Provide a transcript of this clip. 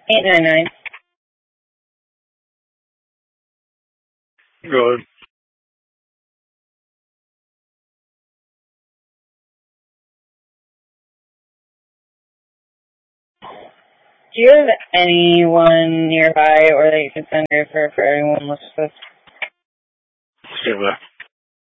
899. Go ahead. Do you have anyone nearby or that you could send over for anyone with this? Stay back.